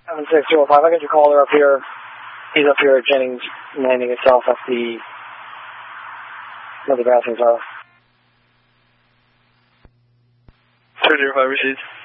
7605, I got your caller up here. He's up here at Jennings Landing itself at the where the bathrooms are. 205 received.